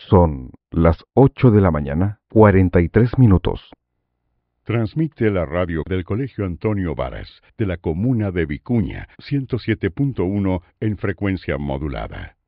Son las 8 de la mañana, 43 minutos. Transmite la radio del Colegio Antonio Varas, de la comuna de Vicuña, 107.1 en frecuencia modulada.